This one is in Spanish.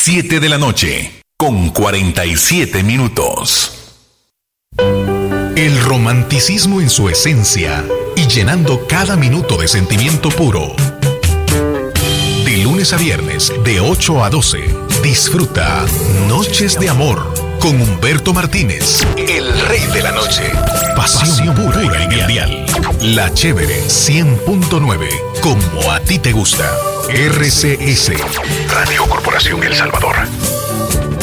7 de la noche, con 47 minutos. El romanticismo en su esencia y llenando cada minuto de sentimiento puro. De lunes a viernes, de 8 a 12, disfruta Noches de Amor con Humberto Martínez, el rey de la noche. Pasión pura en el dial. La Chévere 100.9, como a ti te gusta. RCS, Radio Corporación El Salvador.